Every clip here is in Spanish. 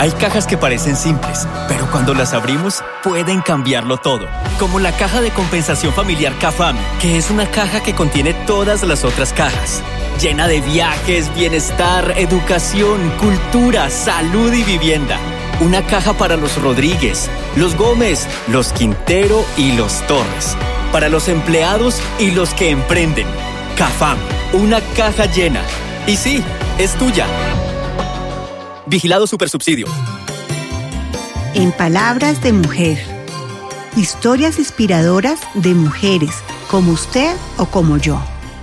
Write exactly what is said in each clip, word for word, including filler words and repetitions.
Hay cajas que parecen simples, pero cuando las abrimos, pueden cambiarlo todo. Como la caja de compensación familiar CAFAM, que es una caja que contiene todas las otras cajas. Llena de viajes, bienestar, educación, cultura, salud y vivienda. Una caja para los Rodríguez, los Gómez, los Quintero y los Torres. Para los empleados y los que emprenden. CAFAM, una caja llena. Y sí, es tuya. Vigilado Supersubsidio. En Palabras de Mujer. Historias inspiradoras de mujeres como usted o como yo.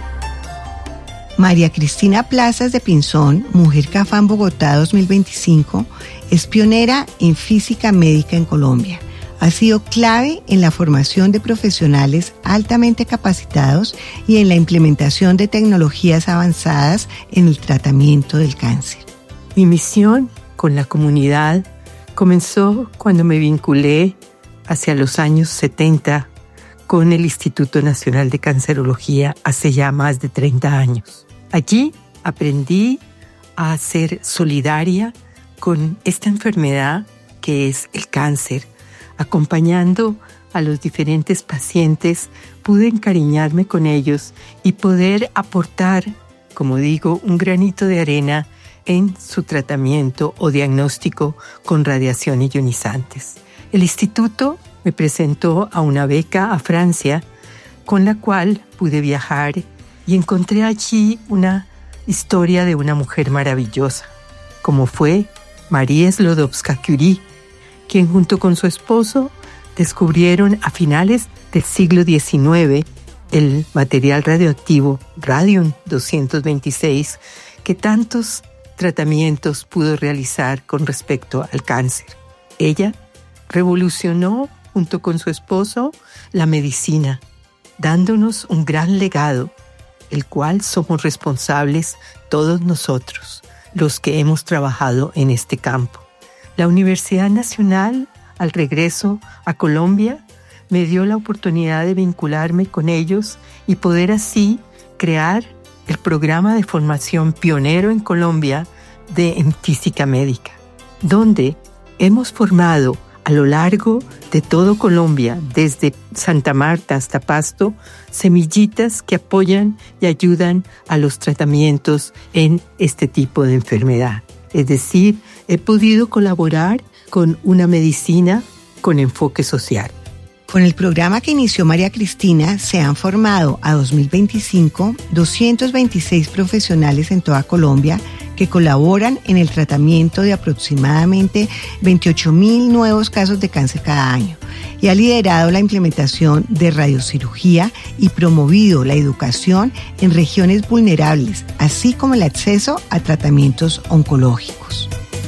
María Cristina Plazas de Pinzón, Mujer CAFAM Bogotá dos mil veinticinco, es pionera en física médica en Colombia. Ha sido clave en la formación de profesionales altamente capacitados y en la implementación de tecnologías avanzadas en el tratamiento del cáncer. Mi misión con la comunidad comenzó cuando me vinculé hacia los años setenta con el Instituto Nacional de Cancerología hace ya más de treinta años. Allí aprendí a ser solidaria con esta enfermedad que es el cáncer. Acompañando a los diferentes pacientes, pude encariñarme con ellos y poder aportar, como digo, un granito de arena en su tratamiento o diagnóstico con radiación ionizantes. El instituto me presentó a una beca a Francia, con la cual pude viajar y encontré allí una historia de una mujer maravillosa, como fue Marie Sklodowska-Curie, quien junto con su esposo descubrieron a finales del siglo diecinueve el material radioactivo radium doscientos veintiséis que tantos tratamientos pudo realizar con respecto al cáncer. Ella revolucionó junto con su esposo la medicina, dándonos un gran legado, el cual somos responsables todos nosotros, los que hemos trabajado en este campo. La Universidad Nacional, al regreso a Colombia, me dio la oportunidad de vincularme con ellos y poder así crear el programa de formación pionero en Colombia de en física médica, donde hemos formado a lo largo de todo Colombia, desde Santa Marta hasta Pasto, semillitas que apoyan y ayudan a los tratamientos en este tipo de enfermedad. Es decir, he podido colaborar con una medicina con enfoque social. Con el programa que inició María Cristina, se han formado a dos mil veinticinco doscientos veintiséis profesionales en toda Colombia que colaboran en el tratamiento de aproximadamente veintiocho mil nuevos casos de cáncer cada año y ha liderado la implementación de radiocirugía y promovido la educación en regiones vulnerables, así como el acceso a tratamientos oncológicos.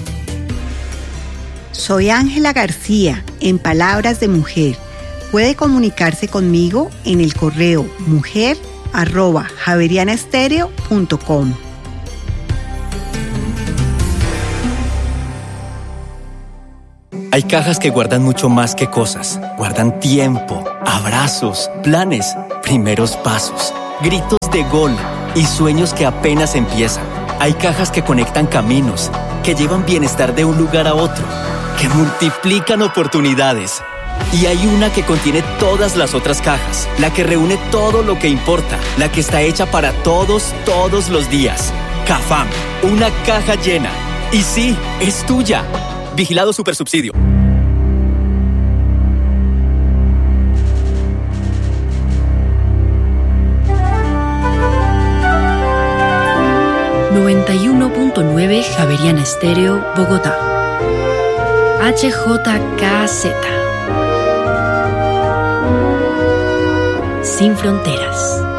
Soy Ángela García, en Palabras de Mujer. Puede comunicarse conmigo en el correo mujer arroba javerianastereo punto com. Hay cajas que guardan mucho más que cosas. Guardan tiempo, abrazos, planes, primeros pasos, gritos de gol y sueños que apenas empiezan. Hay cajas que conectan caminos, que llevan bienestar de un lugar a otro, que multiplican oportunidades. Y hay una que contiene todas las otras cajas, la que reúne todo lo que importa, la que está hecha para todos, todos los días. CAFAM, una caja llena. Y sí, es tuya. Vigilado Supersubsidio. noventa y uno punto nueve Javeriana Estéreo, Bogotá. H J K Z. Sin fronteras.